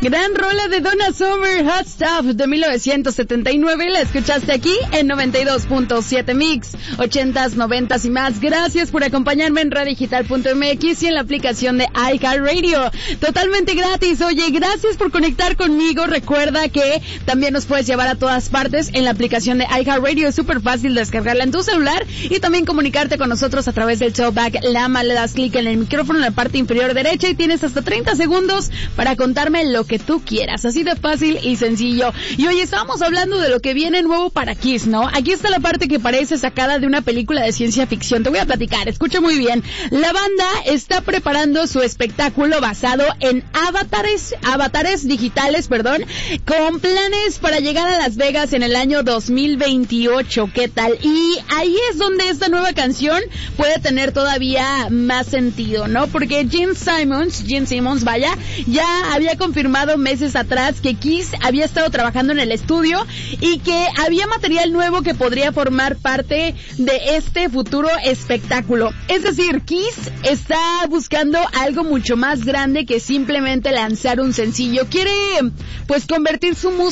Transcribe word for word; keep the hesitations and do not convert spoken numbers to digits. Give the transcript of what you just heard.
Gran rola de Donna Summer, Hot Stuff de mil novecientos setenta y nueve. La escuchaste aquí en noventa y dos punto siete Mix, ochentas, noventas y más. Gracias por acompañarme en radiodigital punto m x y en la aplicación de iHeartRadio. Totalmente gratis. Oye, gracias por conectar conmigo. Recuerda que también nos puedes llevar a todas partes en la aplicación de iHeartRadio. Es súper fácil descargarla en tu celular y también comunicarte con nosotros a través del Talkback Lama. Le das clic en el micrófono en la parte inferior derecha y tienes hasta treinta segundos para contarme lo que tú quieras. Así de fácil y sencillo. Y hoy estábamos hablando de lo que viene nuevo para Kiss, ¿no? Aquí está la parte que parece sacada de una película de ciencia ficción. Te voy a platicar, escucha muy bien. La banda está preparando su espectáculo basado en avatares, avatares digitales, perdón, con planes para llegar a Las Vegas en el año dos mil veintiocho. ¿Qué tal? Y ahí es donde esta nueva canción puede tener todavía más sentido, ¿no? Porque Gene Simmons, Gene Simmons, vaya, ya había confirmado meses atrás que Kiss había estado trabajando en el estudio y que había material nuevo que podría formar parte de este futuro espectáculo. Es decir, Kiss está buscando algo mucho más grande que simplemente lanzar un sencillo. Quiere, pues, convertir su música